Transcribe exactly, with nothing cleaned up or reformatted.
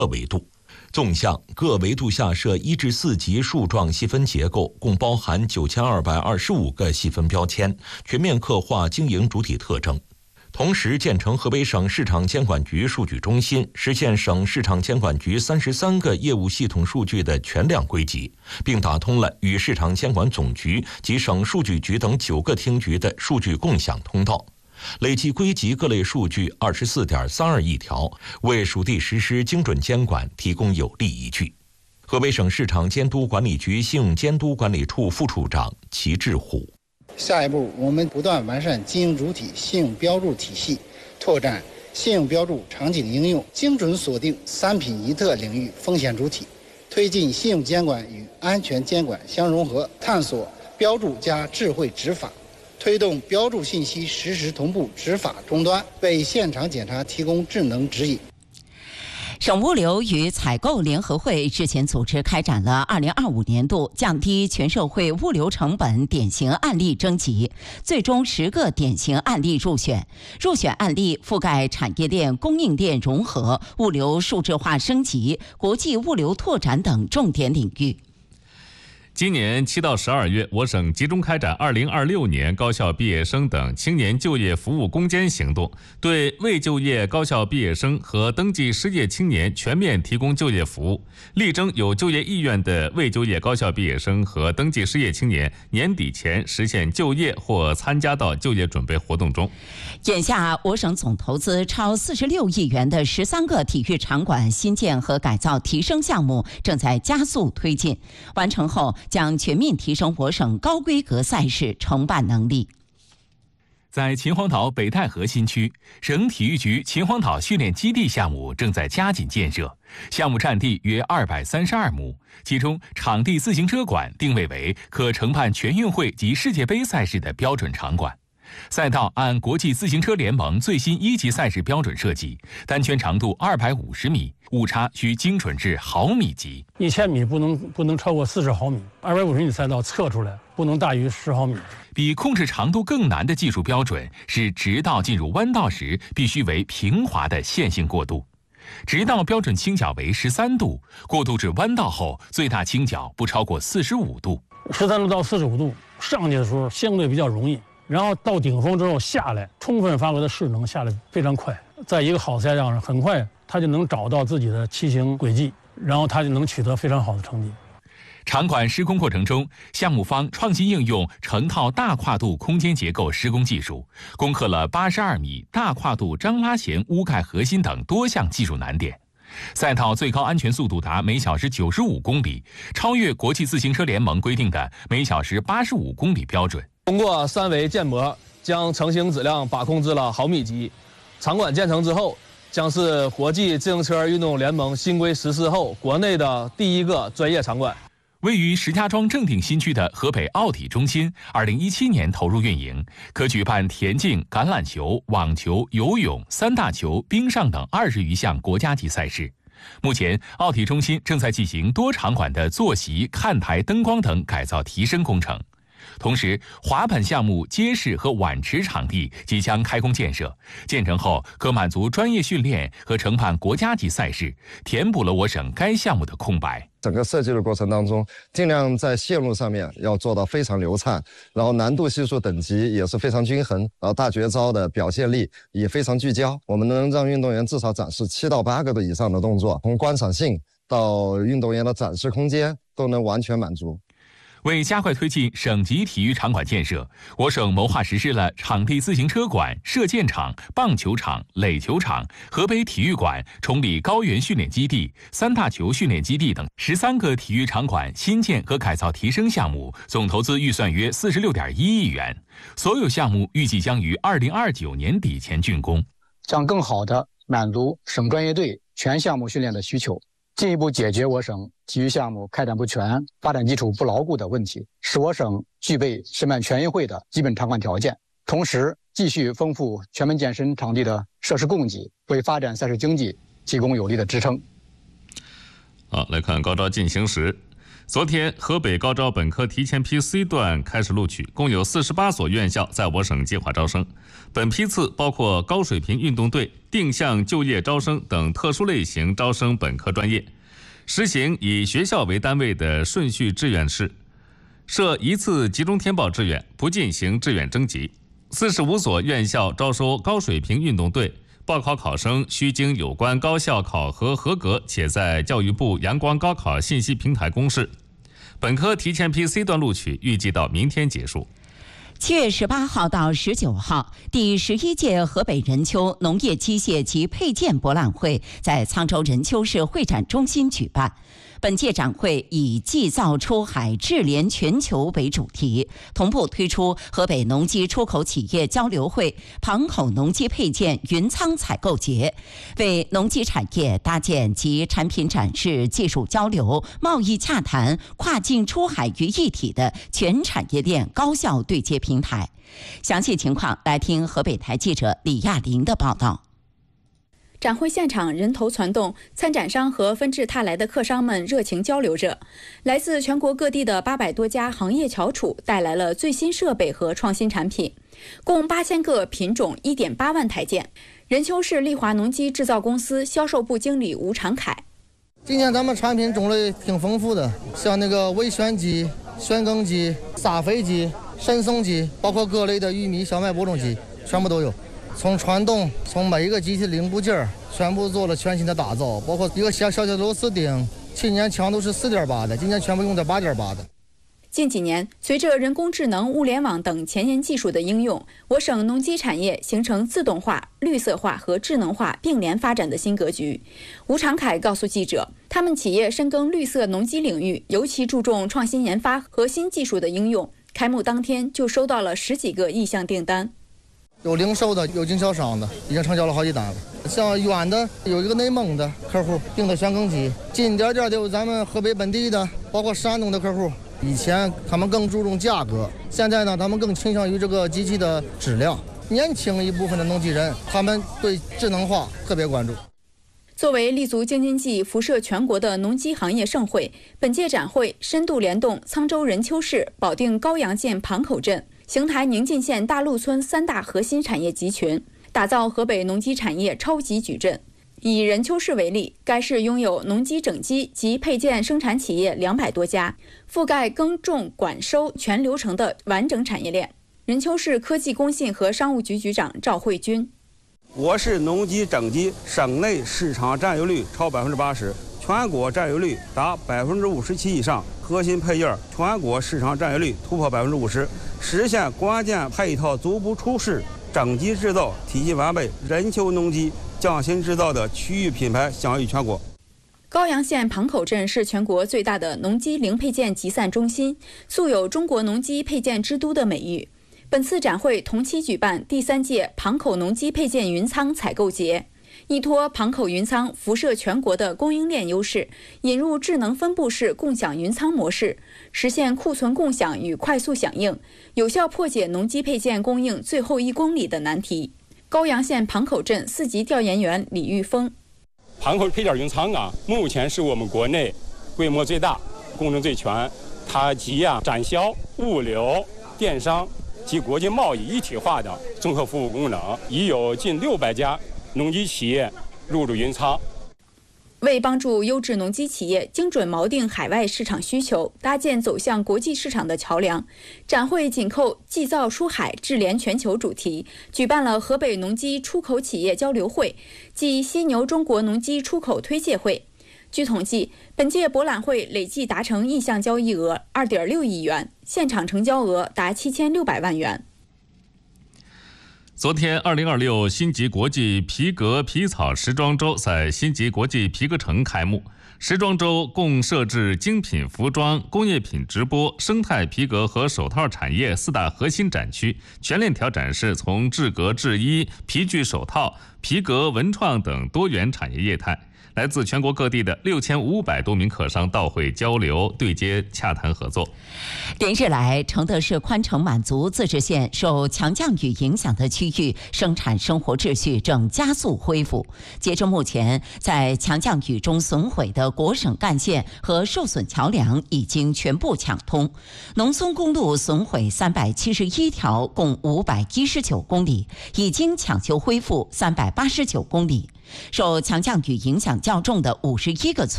个维度。纵向各维度下设一至四级树状细分结构，共包含九千二百二十五个细分标签，全面刻画经营主体特征。同时建成河北省市场监管局数据中心，实现省市场监管局三十三个业务系统数据的全量归集，并打通了与市场监管总局及省数据局等九个厅局的数据共享通道。累计归集各类数据二十四点三二亿条，为属地实施精准监管提供有力依据。河北省市场监督管理局信用监督管理处副处长齐志虎。 下一步，我们不断完善经营主体信用标注体系，拓展信用标注场景应用，精准锁定三品一特领域风险主体，推进信用监管与安全监管相融合，探索标注加智慧执法，推动标注信息实时同步执法终端，为现场检查提供智能指引。 省物流与采购联合会日前组织开展了二零二五年度降低全社会物流成本典型案例征集，最终十个典型案例入选。入选案例覆盖产业链、供应链融合、物流数字化升级、国际物流拓展等重点领域。 今年七到十二月，我省集中开展二零二六年高校毕业生等青年就业服务攻坚行动，对未就业高校毕业生和登记失业青年全面提供就业服务，力争有就业意愿的未就业高校毕业生和登记失业青年年底前实现就业或参加到就业准备活动中。 眼下，我省总投资超四十六亿元的十三个体育场馆新建和改造提升项目正在加速推进，完成后将全面提升我省高规格赛事承办能力。 在秦皇岛北戴河新区，省体育局秦皇岛训练基地项目正在加紧建设，项目占地约二百三十二亩，其中场地自行车馆定位为可承办全运会及世界杯赛事的标准场馆。赛道按国际自行车联盟最新一级赛事标准设计，单圈长度二百五十米，误差需精准至毫米级。 一千米不能不能超过四十毫米，二百五十米赛道测出来不能大于十毫米。 比控制长度更难的技术标准是直道进入弯道时必须为平滑的线性过渡。直道标准倾角为十三度，过渡至弯道后最大倾角不超过四十五度。 十三度到四十五度，上去的时候相对比较容易。然后到顶峰之后下来，充分发挥的势能下来非常快，在一个好赛道上，很快他就能找到自己的骑行轨迹，然后他就能取得非常好的成绩。 场馆施工过程中，项目方创新应用成套大跨度空间结构施工技术，攻克了八十二米大跨度张拉弦屋盖核心等多项技术难点。赛道最高安全速度达每小时九十五公里，超越国际自行车联盟规定的每小时八十五公里标准。 通过三维建模，将成型质量把控至了毫米级。场馆建成之后，将是国际自行车运动联盟新规实施后国内的第一个专业场馆。 位于石家庄正定新区的河北奥体中心，二零一七年投入运营，可举办田径、橄榄球、网球、游泳、三大球、冰上等二十余项国家级赛事。目前，奥体中心正在进行多场馆的坐席、看台、灯光等改造提升工程。同时，滑板项目街市和碗池场地即将开工建设，建成后可满足专业训练和承办国家级赛事，填补了我省该项目的空白。 整个设计的过程当中，尽量在线路上面要做到非常流畅，然后难度系数等级也是非常均衡，然后大绝招的表现力也非常聚焦。我们能让运动员至少展示七到八个的以上的动作，从观赏性到运动员的展示空间都能完全满足。 为加快推进省级体育场馆建设，我省谋划实施了场地自行车馆、射箭场、棒球场、垒球场、河北体育馆、崇礼高原训练基地、三大球训练基地等十三个体育场馆新建和改造提升项目，总投资预算约四十六点一亿元。所有项目预计将于二零二九年底前竣工， 将更好地满足省专业队全项目训练的需求，进一步解决我省体育项目开展不全、发展基础不牢固的问题，使我省具备申办全运会的基本场馆条件。同时，继续丰富全门健身场地的设施供给，为发展赛事经济提供有力的支撑。 好，来看高招进行时。 昨天，河北高招本科提前批 C 段开始录取，共有四十八所院校在我省计划招生。本批次包括高水平运动队、定向就业招生等特殊类型招生本科专业，实行以学校为单位的顺序志愿式，设一次集中填报志愿，不进行志愿征集。四十五所院校招收高水平运动队。报考考生需经有关高校考核合格，且在教育部阳光高考信息平台公示。本科提前批 C 段录取预计到明天结束。 七月十八号到十九号，第十一届河北任丘农业机械及配件博览会在沧州任丘市会展中心举办。本届展会以“缔造出海，智联全球”为主题，同步推出河北农机出口企业交流会、庞口农机配件云仓采购节，为农机产业搭建集产品展示、技术交流、贸易洽谈、跨境出海于一体的全产业链高效对接平台。详细情况来听河北台记者李亚玲的报道。 展会现场人头攒动，参展商和纷至沓来的客商们热情交流着。来自全国各地的八百多家行业翘楚带来了最新设备和创新产品，共八千个品种，一点八万台件。任丘市利华农机制造公司销售部经理吴长凯： 今年咱们产品种类挺丰富的，像那个微旋机、旋耕机、撒肥机、深松机，包括各类的玉米、小麦播种机，全部都有。从传动，从每一个机器零部件全部做了全新的打造，包括一个小小的螺丝钉，去年强度是 四点八 的，今年全部用在 八点八 的。 近几年，随着人工智能、物联网等前沿技术的应用，我省农机产业形成自动化、绿色化和智能化并联发展的新格局。吴长凯告诉记者，他们企业深耕绿色农机领域，尤其注重创新研发和新技术的应用。开幕当天就收到了十几个意向订单。 有零售的，有经销商的，已经成交了好几单了。像远的有一个内蒙的客户订的旋耕机，近点点的有咱们河北本地的，包括山东的客户。以前他们更注重价格，现在呢，他们更倾向于这个机器的质量。年轻一部分的农机人，他们对智能化特别关注。 作为立足京津冀、辐射全国的农机行业盛会，本届展会深度联动沧州任丘市、保定高阳县庞口镇、邢台宁晋县大路村三大核心产业集群，打造河北农机产业超级矩阵。以任丘市为例，该市拥有农机整机及配件生产企业两百多家，覆盖耕种、管收全流程的完整产业链。任丘市科技工信和商务局局长赵慧军： 我市农机整机省内市场占有率超百分之八十，全国占有率达百分之五十七以上，核心配件全国市场占有率突破百分之五十，实现关键配套足不出世，整机制造体系完备，任丘农机匠心制造的区域品牌享誉全国。 高阳县庞口镇是全国最大的农机零配件集散中心，素有中国农机配件之都的美誉。本次展会同期举办第三届庞口农机配件云仓采购节，依托庞口云仓辐射全国的供应链优势，引入智能分布式共享云仓模式，实现库存共享与快速响应，有效破解农机配件供应最后一公里的难题。高阳县庞口镇四级调研员李玉峰： 庞口配件云仓啊，目前是我们国内规模最大、功能最全，它集啊展销、物流、电商及国际贸易一体化的综合服务功能，已有近六百家农机企业入驻云仓。 为帮助优质农机企业精准锚定海外市场需求，搭建走向国际市场的桥梁，展会紧扣“缔造出海，智联全球”主题，举办了河北农机出口企业交流会暨犀牛中国农机出口推介会。据统计，本届博览会累计达成意向交易额 二点六亿元，现场成交额达七千六百万元。 昨天，二零二六新集国际皮革皮草时装周在新集国际皮革城开幕。时装周共设置精品服装、工业品直播、生态皮革和手套产业四大核心展区，全链条展示从制革制衣、皮具手套、皮革文创等多元产业业态。 来自全国各地的六千五百多名客商到会交流、对接、洽谈合作。 连日来，承德市宽城满族自治县受强降雨影响的区域生产生活秩序正加速恢复。截至目前，在强降雨中损毁的国省干线和受损桥梁已经全部抢通，农村公路损毁三百七十一条，共五百一十九公里，已经抢修恢复三百八十九公里。受强降雨影响较重的五十一个村